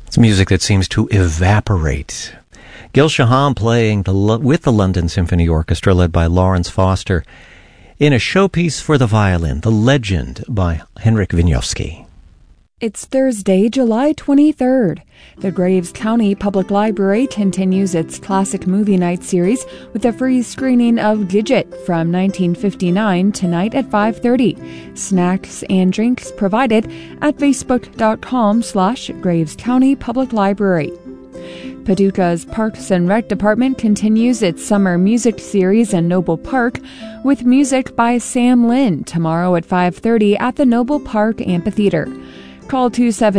It's music that seems to evaporate. Gil Shahan playing with the London Symphony Orchestra, led by Lawrence Foster, in a showpiece for the violin, The Legend by Henryk Wieniawski. It's Thursday, July 23rd. The Graves County Public Library continues its classic movie night series with a free screening of Gidget from 1959 tonight at 5:30. Snacks and drinks provided at facebook.com/Graves County Public Library. Paducah's Parks and Rec Department continues its summer music series in Noble Park with music by Sam Lynn tomorrow at 5:30 at the Noble Park Amphitheater. Call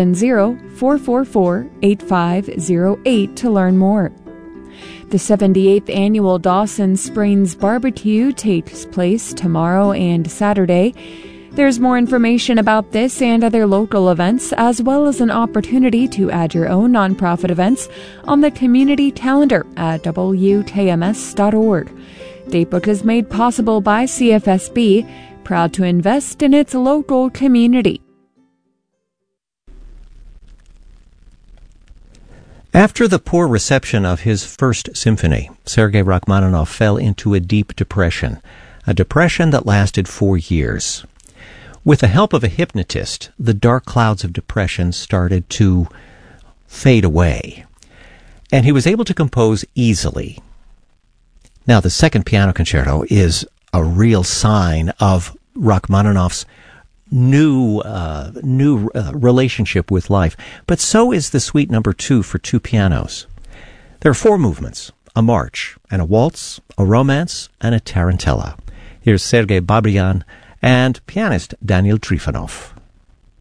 270-444-8508 to learn more. The 78th Annual Dawson Springs Barbecue takes place tomorrow and Saturday. There's more information about this and other local events, as well as an opportunity to add your own nonprofit events on the community calendar at wkms.org. Datebook is made possible by CFSB, proud to invest in its local community. After the poor reception of his first symphony, Sergei Rachmaninoff fell into a deep depression, a depression that lasted 4 years. With the help of a hypnotist, the dark clouds of depression started to fade away, and he was able to compose easily. Now, the second piano concerto is a real sign of Rachmaninoff's new relationship with life, but so is the Suite No. 2 for two pianos. There are 4 movements: a march, and a waltz, a romance, and a tarantella. Here's Sergei Babrian and pianist Daniel Trifonov.